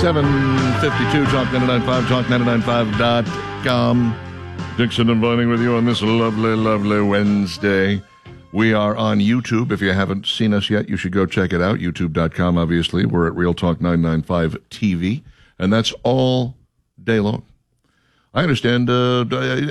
7:52, Talk 99.5, talk995.com. Dixon and Bunning with you on this lovely, lovely Wednesday. We are on YouTube. If you haven't seen us yet, you should go check it out. YouTube.com, obviously. We're at Real Talk 995 TV, and that's all day long. I understand, Jim,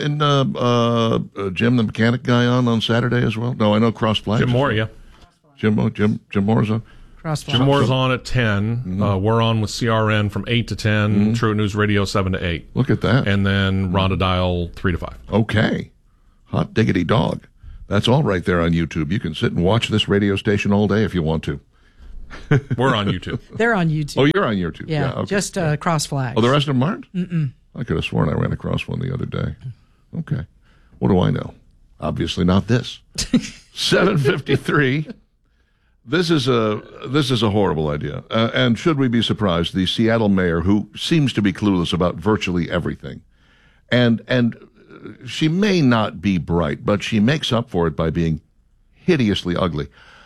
the mechanic guy, on Saturday as well? No, I know Cross Flags. Jim Moore, yeah. Jim Moore's on? Jim Moore's on at 10. Mm-hmm. We're on with CRN from 8 to 10. Mm-hmm. True News Radio 7 to 8. Look at that. And then Rhonda Dial 3 to 5. Okay. Hot diggity dog. That's all right there on YouTube. You can sit and watch this radio station all day if you want to. We're on YouTube. They're on YouTube. Oh, you're on YouTube. Yeah, okay. Just Cross Flags. Oh, the rest of them aren't? Mm-mm. I could have sworn I ran across one the other day. Okay. What do I know? Obviously not this. 7:53. This is a horrible idea. And should we be surprised, the Seattle mayor, who seems to be clueless about virtually everything, and she may not be bright, but she makes up for it by being hideously ugly.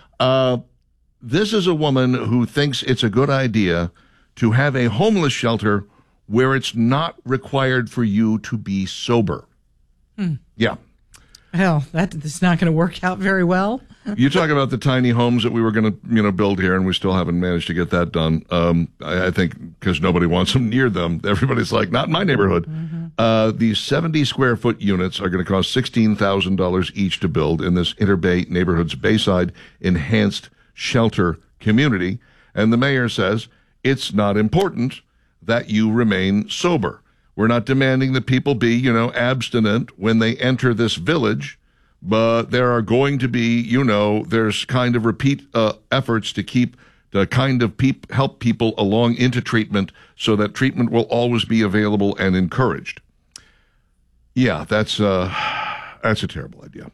This is a woman who thinks it's a good idea to have a homeless shelter where it's not required for you to be sober. Yeah. Hell, that's not going to work out very well. You talk about the tiny homes that we were going to, build here, and we still haven't managed to get that done. I think because nobody wants them near them. Everybody's like, not in my neighborhood. Mm-hmm. These 70-square-foot units are going to cost $16,000 each to build in this Interbay Neighborhoods Bayside Enhanced Shelter community. And the mayor says it's not important that you remain sober. We're not demanding that people be, abstinent when they enter this village, but there are going to be, there's kind of repeat efforts to help people along into treatment so that treatment will always be available and encouraged. Yeah, that's a terrible idea.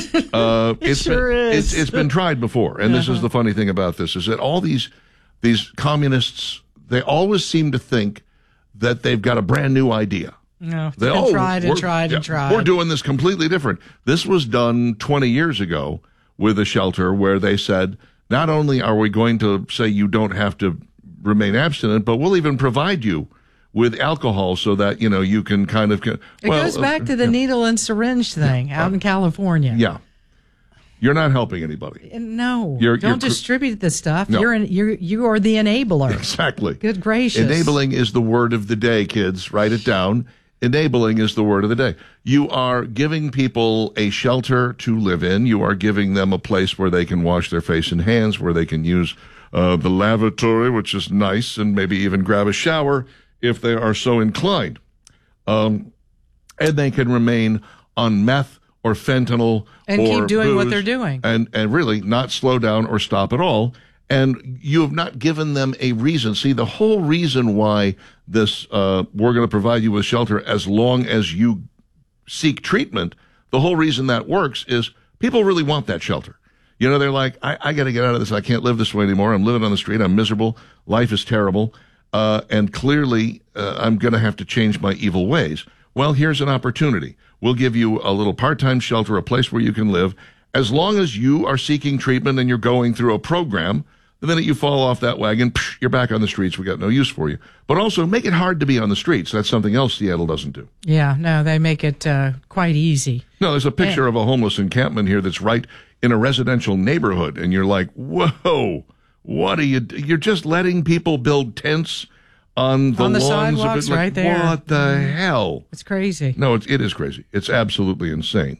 It sure is. It's been tried before, and this is the funny thing about this, is that all these communists, they always seem to think that they've got a brand new idea. No, they tried. We're doing this completely different. This was done 20 years ago with a shelter where they said, not only are we going to say you don't have to remain abstinent, but we'll even provide you with alcohol so that, you can kind of... It goes back to the needle and syringe thing out in California. Yeah. You're not helping anybody. No, don't distribute the stuff. No. You are the enabler. Exactly. Good gracious. Enabling is the word of the day, kids. Write it down. Enabling is the word of the day. You are giving people a shelter to live in. You are giving them a place where they can wash their face and hands, where they can use the lavatory, which is nice, and maybe even grab a shower if they are so inclined. And they can remain on meth or fentanyl and or keep doing booze, what they're doing. And really not slow down or stop at all. And you have not given them a reason. See, the whole reason why this we're going to provide you with shelter as long as you seek treatment, the whole reason that works is people really want that shelter. They're like, I got to get out of this. I can't live this way anymore. I'm living on the street. I'm miserable. Life is terrible. And clearly I'm going to have to change my evil ways. Well, here's an opportunity. We'll give you a little part-time shelter, a place where you can live. As long as you are seeking treatment and you're going through a program, the minute you fall off that wagon, you're back on the streets. We got no use for you. But also make it hard to be on the streets. That's something else Seattle doesn't do. Yeah, no, they make it quite easy. No, there's a picture of a homeless encampment here that's right in a residential neighborhood. And you're like, whoa, what are you? You're just letting people build tents on the lawns sidewalks of it. Like, right there. What the hell? It's crazy. No, it is crazy. It's absolutely insane.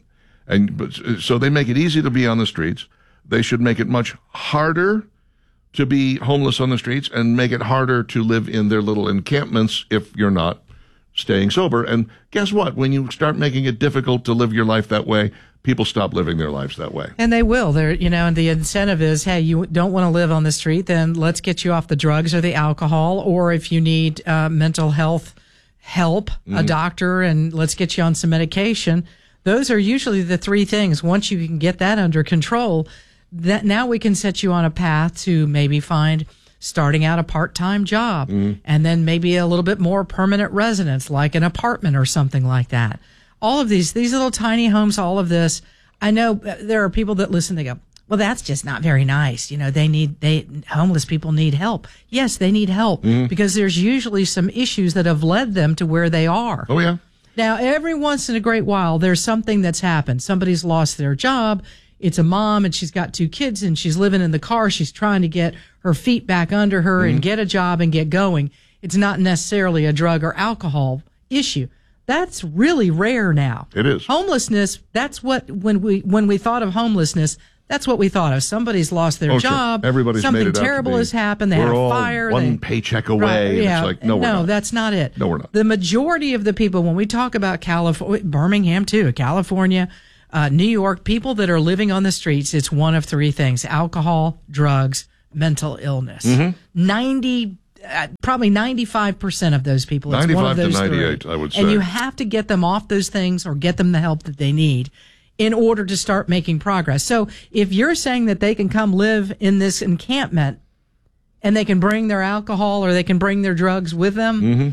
So they make it easy to be on the streets. They should make it much harder to be homeless on the streets and make it harder to live in their little encampments if you're not staying sober. And guess what? When you start making it difficult to live your life that way, people stop living their lives that way. And they will. And the incentive is, hey, you don't want to live on the street, then let's get you off the drugs or the alcohol, or if you need mental health help, a doctor, and let's get you on some medication. Those are usually the three things. Once you can get that under control, that now we can set you on a path to maybe starting out a part-time job, and then maybe a little bit more permanent residence, like an apartment or something like that. All of these little tiny homes, all of this. I know there are people that listen, they go, well, that's just not very nice. Homeless people need help. Yes, they need help because there's usually some issues that have led them to where they are. Oh, yeah. Now, every once in a great while, there's something that's happened. Somebody's lost their job. It's a mom and she's got 2 kids and she's living in the car. She's trying to get her feet back under her and get a job and get going. It's not necessarily a drug or alcohol issue. That's really rare now. It is. Homelessness, that's what, when we thought of homelessness, that's what we thought of. Somebody's lost their job. Sure. Everybody's something made it terrible has happened. They had a fire. One paycheck away. Right, yeah. It's like, no, we're not. That's not it. No, we're not. The majority of the people, when we talk about California, Birmingham too, California, New York, people that are living on the streets, it's one of 3 things: alcohol, drugs, mental illness. Probably 95% of those people. It's 95 one of those to 98, 3. I would say. And you have to get them off those things or get them the help that they need in order to start making progress. So if you're saying that they can come live in this encampment and they can bring their alcohol or they can bring their drugs with them,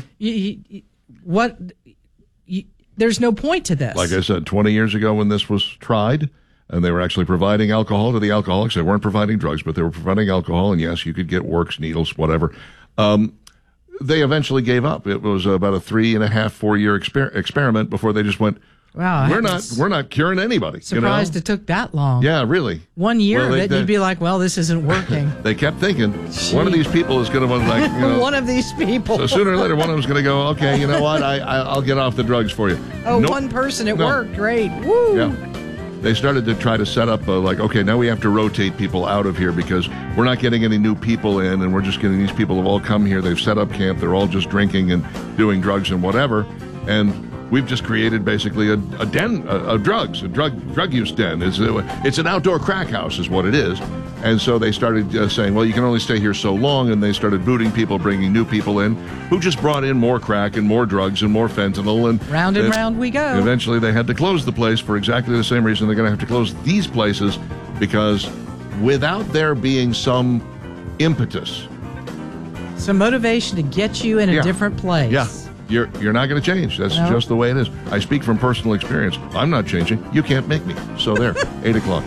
there's no point to this. Like I said, 20 years ago when this was tried, and they were actually providing alcohol to the alcoholics. They weren't providing drugs, but they were providing alcohol, and yes, you could get works, needles, whatever. They eventually gave up. It was about a 3.5-4 year experiment before they just went, wow, we're not curing anybody. Surprised it took that long. Yeah, really. 1 year of it, you'd be like, well, this isn't working. They kept thinking, one of these people is going to one of these people. So sooner or later, one of them is going to go, okay, you know what, I'll get off the drugs for you. Oh, nope. One person, it worked. Great. Woo. Yeah. They started to try to set up okay, now we have to rotate people out of here because we're not getting any new people in, and we're just getting these people have all come here. They've set up camp. They're all just drinking and doing drugs and whatever. And we've just created basically a den of drugs, a drug use den. It's an outdoor crack house is what it is. And so they started saying, well, you can only stay here so long. And they started booting people, bringing new people in who just brought in more crack and more drugs and more fentanyl. And round we go. Eventually they had to close the place for exactly the same reason they're going to have to close these places, because without there being some impetus, some motivation to get you in a different place. Yeah. You're not going to change. That's just the way it is. I speak from personal experience. I'm not changing. You can't make me. So there, 8 o'clock.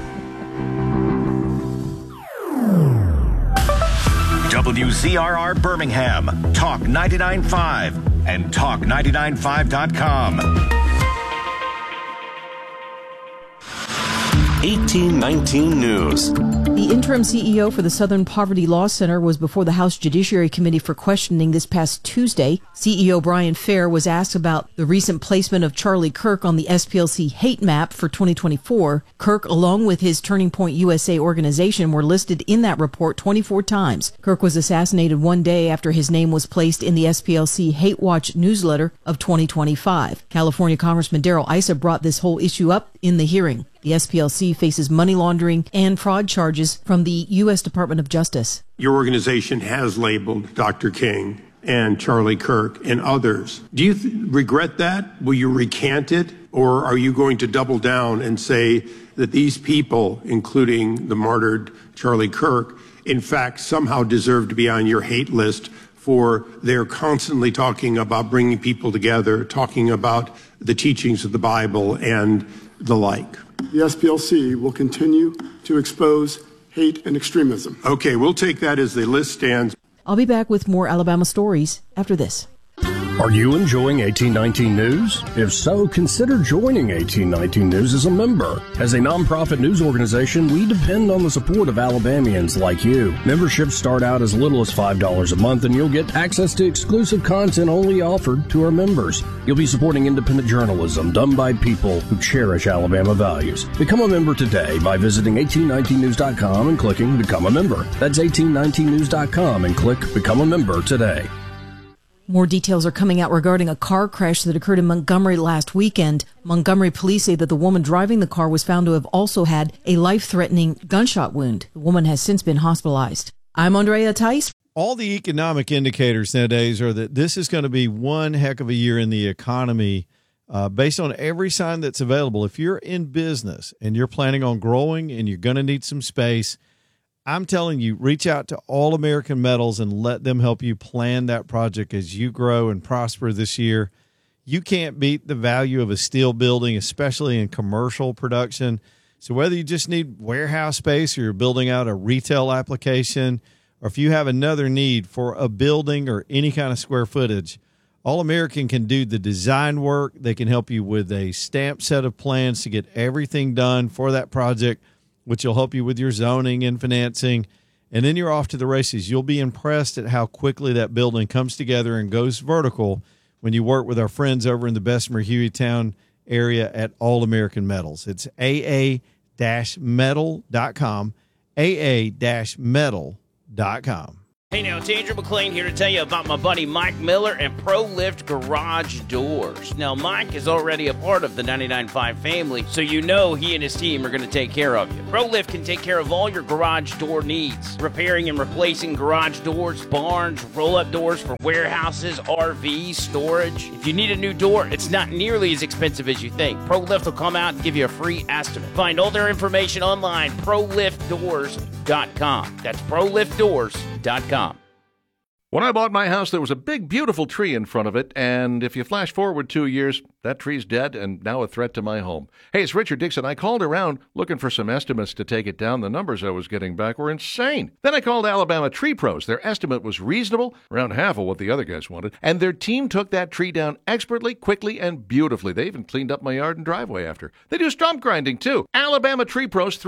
WCRR Birmingham, Talk 99.5 and Talk995.com. 1819 News. The interim CEO for the Southern Poverty Law Center was before the House Judiciary Committee for questioning this past Tuesday. CEO Brian Fair was asked about the recent placement of Charlie Kirk on the SPLC hate map for 2024. Kirk, along with his Turning Point USA organization, were listed in that report 24 times. Kirk was assassinated one day after his name was placed in the SPLC Hate Watch newsletter of 2025. California Congressman Darrell Issa brought this whole issue up in the hearing. The SPLC faces money laundering and fraud charges from the U.S. Department of Justice. Your organization has labeled Dr. King and Charlie Kirk and others. Do you regret that? Will you recant it? Or are you going to double down and say that these people, including the martyred Charlie Kirk, in fact somehow deserve to be on your hate list for they're constantly talking about bringing people together, talking about the teachings of the Bible and the like? The SPLC will continue to expose hate and extremism. Okay, we'll take that as the list stands. I'll be back with more Alabama stories after this. Are you enjoying 1819 News? If so, consider joining 1819 News as a member. As a nonprofit news organization, we depend on the support of Alabamians like you. Memberships start out as little as $5 a month, and you'll get access to exclusive content only offered to our members. You'll be supporting independent journalism done by people who cherish Alabama values. Become a member today by visiting 1819news.com and clicking Become a Member. That's 1819news.com and click Become a Member today. More details are coming out regarding a car crash that occurred in Montgomery last weekend. Montgomery police say that the woman driving the car was found to have also had a life-threatening gunshot wound. The woman has since been hospitalized. I'm Andrea Tice. All the economic indicators nowadays are that this is going to be one heck of a year in the economy based on every sign that's available. If you're in business and you're planning on growing and you're going to need some space, I'm telling you, reach out to All American Metals and let them help you plan that project as you grow and prosper this year. You can't beat the value of a steel building, especially in commercial production. So whether you just need warehouse space or you're building out a retail application, or if you have another need for a building or any kind of square footage, All American can do the design work. They can help you with a stamped set of plans to get everything done for that project, which will help you with your zoning and financing. And then you're off to the races. You'll be impressed at how quickly that building comes together and goes vertical when you work with our friends over in the Bessemer Hueytown area at All American Metals. It's aa-metal.com, aa-metal.com. Hey now, it's Andrew McLean here to tell you about my buddy Mike Miller and ProLift Garage Doors. Now, Mike is already a part of the 99.5 family, so you know he and his team are going to take care of you. ProLift can take care of all your garage door needs, repairing and replacing garage doors, barns, roll-up doors for warehouses, RVs, storage. If you need a new door, it's not nearly as expensive as you think. ProLift will come out and give you a free estimate. Find all their information online, proliftdoors.com. That's proliftdoors.com. When I bought my house, there was a big, beautiful tree in front of it, and if you flash forward 2 years, that tree's dead and now a threat to my home. Hey, it's Richard Dixon. I called around looking for some estimates to take it down. The numbers I was getting back were insane. Then I called Alabama Tree Pros. Their estimate was reasonable, around half of what the other guys wanted, and their team took that tree down expertly, quickly, and beautifully. They even cleaned up my yard and driveway after. They do stump grinding, too. Alabama Tree Pros,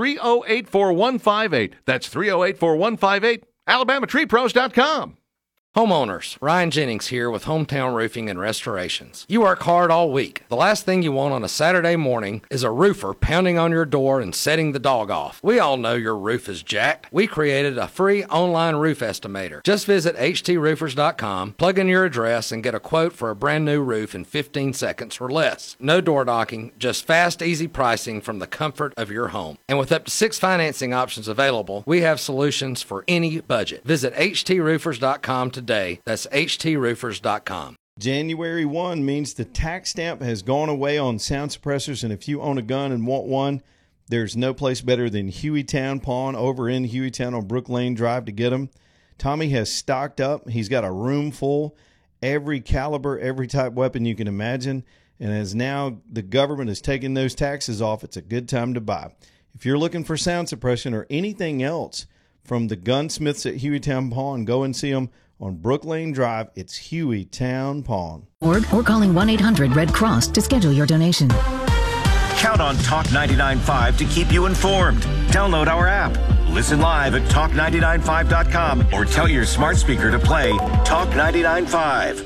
308-4158. That's 308-4158. AlabamaTreePros.com. Homeowners, Ryan Jennings here with Hometown Roofing and Restorations. You work hard all week. The last thing you want on a Saturday morning is a roofer pounding on your door and setting the dog off. We all know your roof is jacked. We created a free online roof estimator. Just visit HTRoofers.com, plug in your address, and get a quote for a brand new roof in 15 seconds or less. No door knocking, just fast, easy pricing from the comfort of your home. And with up to 6 financing options available, we have solutions for any budget. Visit HTRoofers.com today. That's HTRoofers.com. January 1 means the tax stamp has gone away on sound suppressors, and if you own a gun and want one, there's no place better than Hueytown Pawn over in Hueytown on Brook Lane Drive to get them. Tommy has stocked up. He's got a room full, every caliber, every type weapon you can imagine, and as now the government is taking those taxes off, it's a good time to buy. If you're looking for sound suppression or anything else from the gunsmiths at Hueytown Pawn, go and see them on Brook Lane Drive. It's Hueytown Pawn. Or calling 1-800-RED CROSS to schedule your donation. Count on Talk 99.5 to keep you informed. Download our app. Listen live at talk995.com or tell your smart speaker to play Talk 99.5.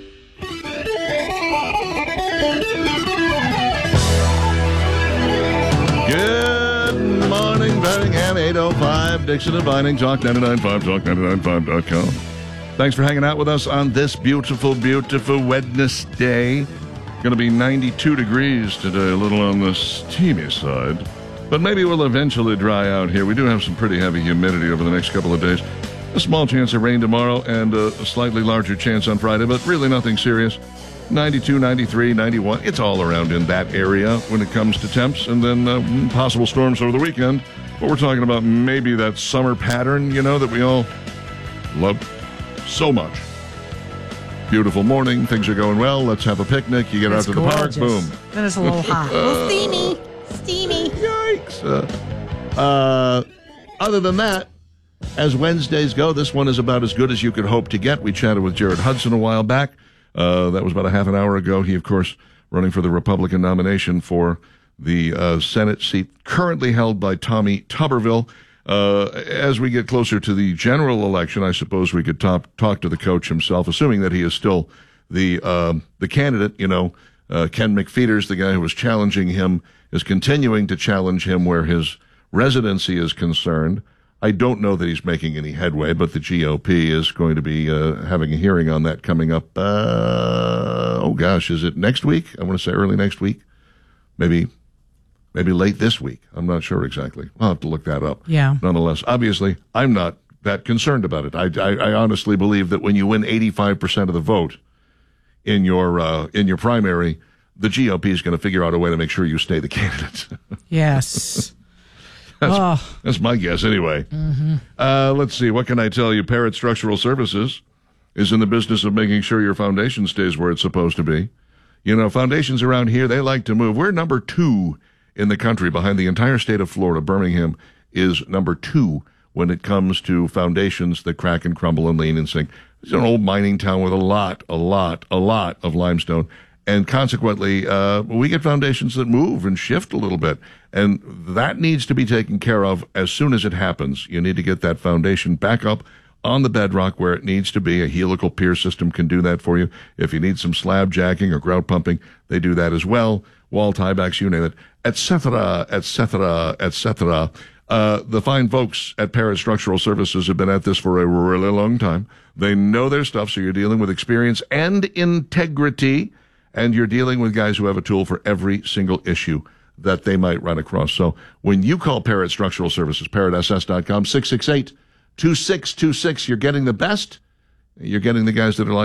Good morning, Birmingham, 8:05. Dixon and Vining, Talk 99.5, talk995.com. Thanks for hanging out with us on this beautiful, beautiful Wednesday. Going to be 92 degrees today, a little on the steamy side. But maybe we'll eventually dry out here. We do have some pretty heavy humidity over the next couple of days. A small chance of rain tomorrow and a slightly larger chance on Friday, but really nothing serious. 92, 93, 91. It's all around in that area when it comes to temps. And then possible storms over the weekend. But we're talking about maybe that summer pattern, that we all love so much. Beautiful morning. Things are going well. Let's have a picnic. You get out to gorgeous. the park. Boom. Then it's a little hot. A little steamy. Yikes. Other than that, as Wednesdays go, this one is about as good as you could hope to get. We chatted with Jared Hudson a while back. That was about a half an hour ago. He, of course, running for the Republican nomination for the Senate seat currently held by Tommy Tuberville. As we get closer to the general election, I suppose we could talk to the coach himself, assuming that he is still the candidate. Ken McFeeters, the guy who was challenging him, is continuing to challenge him where his residency is concerned. I don't know that he's making any headway, but the GOP is going to be having a hearing on that coming up. Is it next week? I want to say early next week. Maybe late this week. I'm not sure exactly. I'll have to look that up. Yeah. Nonetheless, obviously, I'm not that concerned about it. I honestly believe that when you win 85% of the vote in your primary, the GOP is going to figure out a way to make sure you stay the candidate. Yes. That's my guess anyway. Mm-hmm. Let's see. What can I tell you? Parrott Structural Services is in the business of making sure your foundation stays where it's supposed to be. Foundations around here, they like to move. We're number 2 in the country, behind the entire state of Florida. Birmingham is number 2 when it comes to foundations that crack and crumble and lean and sink. It's an old mining town with a lot of limestone. And consequently, we get foundations that move and shift a little bit. And that needs to be taken care of as soon as it happens. You need to get that foundation back up on the bedrock where it needs to be. A helical pier system can do that for you. If you need some slab jacking or grout pumping, they do that as well. Wall tiebacks, you name it, etc., etc., etc. The fine folks at Parrott Structural Services have been at this for a really long time. They know their stuff, so you're dealing with experience and integrity. And you're dealing with guys who have a tool for every single issue that they might run across. So when you call Parrott Structural Services, ParrottSS.com, 668-2626, you're getting the best. You're getting the guys that are like